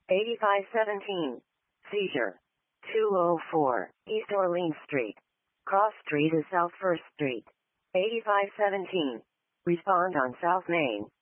8517. Seizure. 204 East Orleans Street. Cross Street is South 1st Street. 8517. Respond on South Main.